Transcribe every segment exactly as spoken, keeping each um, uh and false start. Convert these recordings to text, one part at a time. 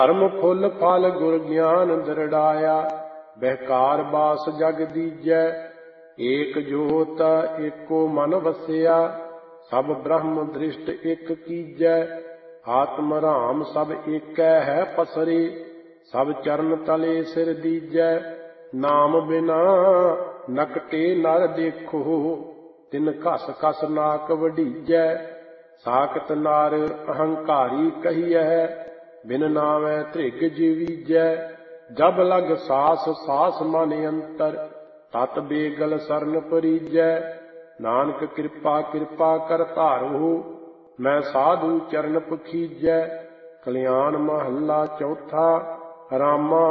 ਧਰਮ ਫੁੱਲ ਫਲ ਗੁਰ ਗਿਆਨ ਦਰੜਾਇਆ, ਬਹਿਕਾਰ ਬਾਸ ਜਗ ਦੀਜੈ। ਏਕ ਜੋਤ ਏਕੋ ਮਨ ਵਸਿਆ, ਸਭ ਬ੍ਰਹਮ ਦ੍ਰਿਸ਼ਟ ਇਕ ਕੀਜੈ। ਆਤਮ ਰਾਮ ਸਭ ਏਕੈ ਹੈ ਪਸਰੇ, ਸਭ ਚਰਨ ਤਲੇ ਸਿਰ ਦੀਜੈ। ਨਾਮ ਬਿਨਾ ਨਕਟੇ ਨਰ ਦੇਖੋ, ਤਿਨ ਘਸ ਘਸ ਨਾਕ ਵਢੀਜੈ। ਸਾਕਤ ਨਰ ਅਹੰਕਾਰੀ ਕਹੀਐ, ਬਿਨ ਨਾਵੈ ਧ੍ਰਿਗ ਜੀਵੀਜੈ। ਜਬ ਲਗ ਸਾਸ ਸਾਸ ਮਨ ਅੰਤਰ, ਤਤ ਬੇਗਲ ਸਰਨ ਪਰੀਜੈ। ਨਾਨਕ ਕਿਰਪਾ ਕਿਰਪਾ ਕਰ ਧਾਰੋ, ਮੈਂ ਸਾਧੂ ਚਰਨ ਪਖੀਜੈ। ਕਲਿਆਣ ਮਹੱਲਾ ਚੌਥਾ। ਰਾਮਾ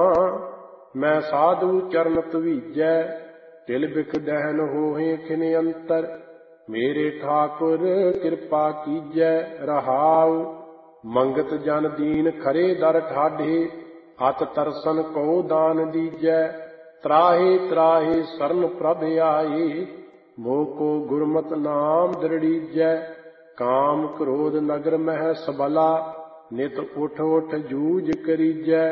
ਮੈਂ ਸਾਧੂ ਚਰਨ ਧਵੀਜੈ, ਤਿਲ ਬਿਖ ਦਹਿਨ ਹੋਏ ਖਿਨ ਅੰਤਰ। ਮੇਰੇ ਠਾਕੁਰ ਕਿਰਪਾ ਕੀਜੈ ਰਹਾਉ, ਮੰਗਤ ਜਨ ਦੀਨ ਖਰੇ ਦਰ ਠਾਢੇ। ਅਤ ਤਰਸਨ ਕੋ ਦਾਨ ਦੀਜੈ, ਤਰਾਹੇ ਤਰਾਹੇ ਸਰਨ ਪ੍ਰਭ ਆਏ। ਮੋਹ ਕੋ ਗੁਰਮਤਿ ਨਾਮ ਦ੍ਰਿੜੀਜੈ। ਕਾਮ ਕ੍ਰੋਧ ਨਗਰ ਮਹਿ ਸਬਲਾ, ਨਿਤ ਉਠ ਉਠ ਜੂਝ ਕਰੀਜੈ।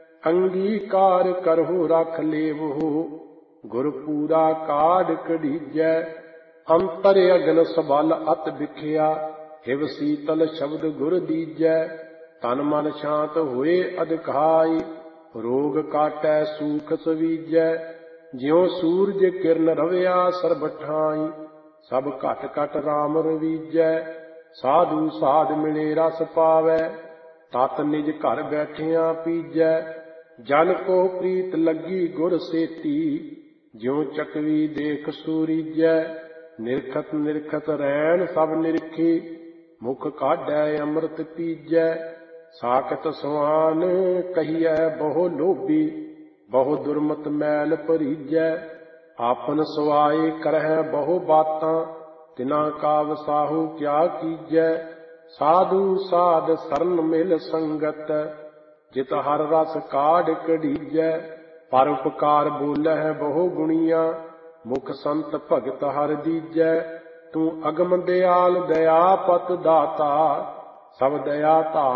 ਅੰਗੀਕਾਰ ਕਰਹੁ ਰਖ ਲੇਵਹੁ, ਗੁਰ ਪੂਰਾ ਕਾਢ ਕਢੀਜੈ। ਅੰਤਰ ਅਗਨ ਸਬਲ ਅਤ ਬਿਖਿਆ, ਹਿਵ ਸੀਤਲ ਸ਼ਬਦ ਗੁਰ ਦੀਜੈ। ਤਨ ਮਨ ਸ਼ਾਂਤ ਹੋਏ ਅਧਿਕਾਈ, ਰੋਗ ਕਾਟੈ ਸੂਖ ਸਵੀਜੈ। ਜਿਉ ਸੂਰਜ ਕਿਰਨ ਰਵਿਆ ਸਰਬ ਠਾਈ, ਸਭ ਘਟ ਘਟ ਰਾਮ ਰਵੀਜੈ। ਸਾਧੂ ਸਾਧ ਮਿਲੇ ਰਸ ਪਾਵੈ, ਤਤ ਨਿਜ ਘਰ ਬੈਠਿਆਂ ਪੀਜੈ। ਜਨ ਕੋ ਪ੍ਰੀਤ ਲੱਗੀ ਗੁਰ ਸੇਤੀ, ਜਿਉ ਚਕਵੀ ਦੇਖ ਸੂਰੀਜੈ। ਨਿਰਖਤ ਨਿਰਖਤ ਰੈਣ ਸਭ ਨਿਰਖੀ, ਮੁਖ ਕਾਢੈ ਅੰਮ੍ਰਿਤ ਪੀਜੈ। ਸਾਕਤ ਸਵਾਨ ਕਹੀਐ ਬਹੁ ਲੋਭੀ, ਬਹੁ ਦੁਰਮਤ ਮੈਲ ਭਰੀਜੈ। ਆਪਨ ਸਵਾਏ ਕਰਹਿ ਬਹੁ ਬਾਤਾਂ, ਤਿਨਾ ਕਾ ਵਸਾਹੂ ਕਿਆ ਕੀਜੈ। ਸਾਧੂ ਸਾਧ ਸਰਨ ਮਿਲ ਸੰਗਤ, ਜਿਤ ਹਰ ਰਸ ਕਾਢ ਕਢੀਜੈ। ਪਰ ਉਪਕਾਰ ਬੋਲਹਿ ਬਹੁ ਗੁਣੀਆਂ, ਮੁਖ ਸੰਤ ਭਗਤ ਹਰ ਦੀਜੈ। ਤੂੰ ਅਗਮ ਦਿਆਲ ਦਇਆ ਪਤ ਦਾਤਾ, ਸਭ ਦਇਆ ਧਾਰ